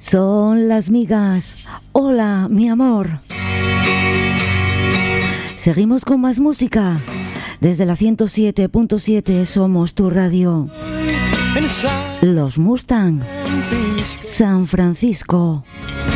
Son las migas. Hola, mi amor. Seguimos con más música. Desde la 107.7 somos tu radio. Los Mustang, San Francisco.